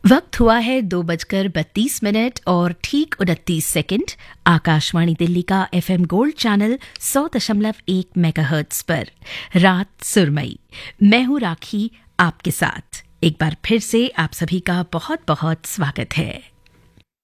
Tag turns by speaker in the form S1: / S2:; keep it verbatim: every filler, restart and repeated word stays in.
S1: वक्त हुआ है दो बजकर बत्तीस मिनट और ठीक उनतीस सेकंड। आकाशवाणी दिल्ली का एफएम गोल्ड चैनल सौ दशमलव एक मेगाहर्ट्ज पर रात सुरमई। मैं हूं राखी आपके साथ। एक बार फिर से आप सभी का बहुत बहुत स्वागत है।